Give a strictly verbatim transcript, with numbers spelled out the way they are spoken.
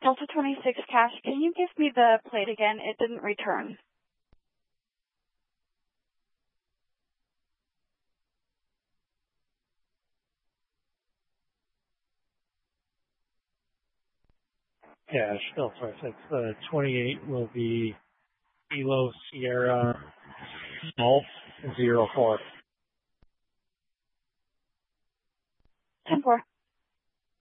Delta twenty-six cash, can you give me the plate again? It didn't return. Cash, Delta twenty-six. The twenty-eight will be Kilo Sierra Golf zero four. ten four.